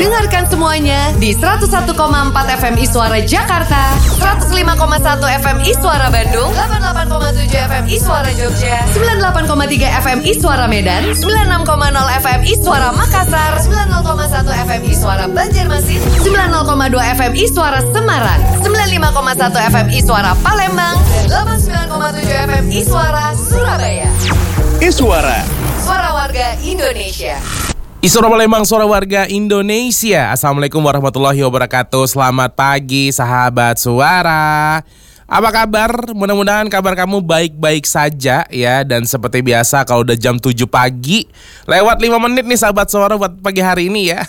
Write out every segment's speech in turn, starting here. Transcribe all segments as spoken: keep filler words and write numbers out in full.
Dengarkan semuanya di seratus satu koma empat F M Iswara Jakarta, seratus lima koma satu F M Iswara Bandung, delapan puluh delapan koma tujuh F M Iswara Jogja, sembilan puluh delapan koma tiga F M Iswara Medan, sembilan puluh enam koma nol F M Iswara Makassar, sembilan puluh koma satu F M Iswara Banjarmasin, sembilan puluh koma dua F M Iswara Semarang, sembilan puluh lima koma satu F M Iswara Palembang, dan delapan puluh sembilan koma tujuh F M Iswara Surabaya. Iswara, Suara Warga Indonesia. Iswara Palembang, Suara Warga Indonesia. Assalamualaikum warahmatullahi wabarakatuh. Selamat pagi sahabat suara. Apa kabar? Mudah-mudahan kabar kamu baik-baik saja ya. Dan seperti biasa kalau udah jam tujuh pagi lewat lima menit nih sahabat suara buat pagi hari ini ya.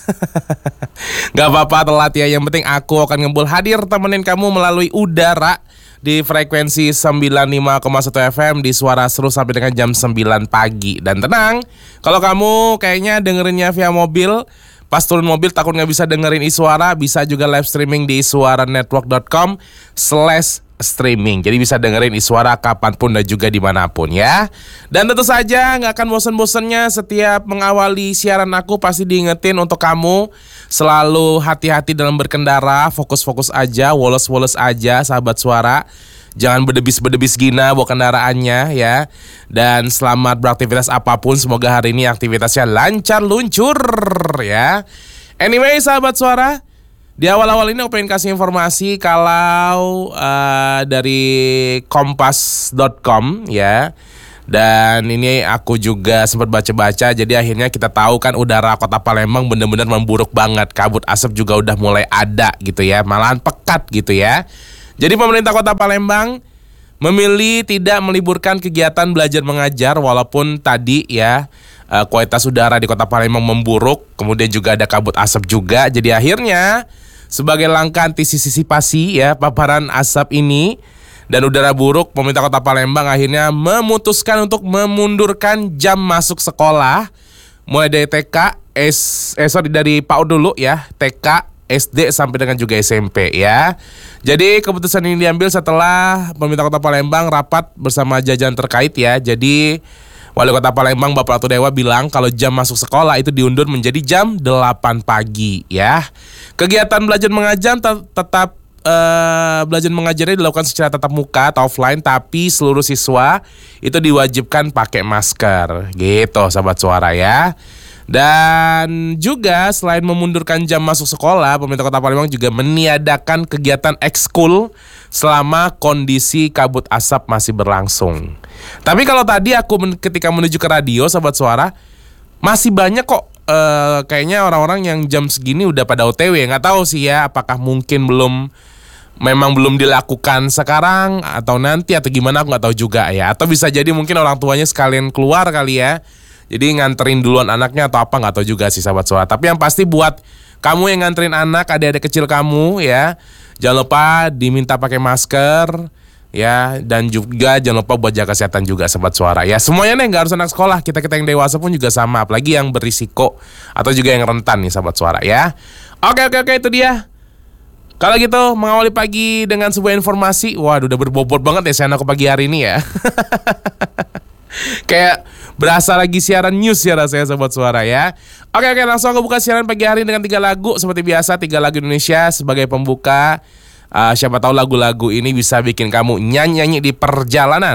Gak apa-apa telat ya. Yang penting aku akan ngembul hadir temenin kamu melalui udara di frekuensi sembilan puluh lima koma satu F M di Suara Seru sampai dengan jam sembilan pagi. Dan tenang, kalau kamu kayaknya dengerinnya via mobil, pas turun mobil takut gak bisa dengerin Iswara, bisa juga live streaming di iswaranetwork dot com slash streaming. Jadi bisa dengerin Iswara kapanpun dan juga dimanapun ya. Dan tentu saja gak akan bosen-bosennya setiap mengawali siaran aku pasti diingetin untuk kamu selalu hati-hati dalam berkendara, fokus-fokus aja, woles-woles aja sahabat suara. Jangan berdebis-berdebis gina bawa kendaraannya ya. Dan selamat beraktivitas apapun, semoga hari ini aktivitasnya lancar luncur ya. Anyway sahabat suara, di awal-awal ini aku pengen kasih informasi kalau uh, dari kompas dot com ya. Dan ini aku juga sempat baca-baca, jadi akhirnya kita tahu kan udara kota Palembang benar-benar memburuk banget. Kabut asap juga udah mulai ada gitu ya, malahan pekat gitu ya. Jadi pemerintah kota Palembang memilih tidak meliburkan kegiatan belajar mengajar walaupun tadi ya uh, kualitas udara di kota Palembang memburuk, kemudian juga ada kabut asap juga. Jadi akhirnya sebagai langkah antisipasi ya paparan asap ini dan udara buruk, pemerintah kota Palembang akhirnya memutuskan untuk memundurkan jam masuk sekolah mulai dari T K, S, eh sorry dari P A U D dulu ya, T K, S D sampai dengan juga S M P ya. Jadi keputusan ini diambil setelah pemerintah kota Palembang rapat bersama jajaran terkait ya. Jadi Wali Kota Palembang Bapak Ratu Dewa bilang kalau jam masuk sekolah itu diundur menjadi jam delapan pagi ya. Kegiatan belajar mengajar tet- tetap Uh, belajar mengajarnya dilakukan secara tatap muka atau offline, tapi seluruh siswa itu diwajibkan pakai masker gitu sahabat suara ya. Dan juga selain memundurkan jam masuk sekolah, pemerintah kota Palembang juga meniadakan kegiatan ekskul selama kondisi kabut asap masih berlangsung. Tapi kalau tadi aku men- ketika menuju ke radio sahabat suara, masih banyak kok uh, kayaknya orang-orang yang jam segini udah pada O T W. Nggak tahu sih ya, apakah mungkin belum memang belum dilakukan sekarang atau nanti atau gimana, aku nggak tahu juga ya. Atau bisa jadi mungkin orang tuanya sekalian keluar kali ya, jadi nganterin duluan anaknya atau apa, nggak tahu juga sih sahabat suara. Tapi yang pasti buat kamu yang nganterin anak, adik-adik kecil kamu ya, jangan lupa diminta pakai masker ya. Dan juga jangan lupa buat jaga kesehatan juga sahabat suara ya. Semuanya nih, nggak harus anak sekolah, kita-kita yang dewasa pun juga sama, apalagi yang berisiko atau juga yang rentan nih sahabat suara ya. Oke oke oke itu dia. Kalau gitu mengawali pagi dengan sebuah informasi. Waduh udah berbobot banget ya siaran aku pagi hari ini ya. Kayak berasa lagi siaran news ya rasanya sobat suara ya. Oke oke langsung aku buka siaran pagi hari dengan tiga lagu. Seperti biasa tiga lagu Indonesia sebagai pembuka. uh, Siapa tahu lagu-lagu ini bisa bikin kamu nyanyi-nyanyi di perjalanan.